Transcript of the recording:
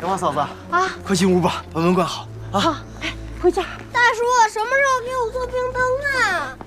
干嘛，嫂子？ 啊， 快进屋吧，把门关好啊。 好，哎，回家。 大叔，什么时候给我做冰灯啊？